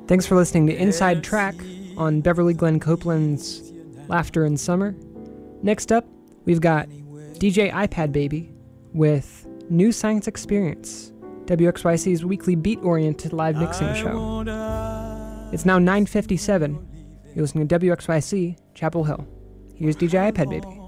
Thanks for listening to Inside Track on Beverly Glenn Copeland's Laughter in Summer. Next up, we've got DJ iPad Baby with New Science Experience, WXYC's weekly beat-oriented live mixing show. It's now 9:57. You're listening to WXYC, Chapel Hill. Here's DJ iPad Baby.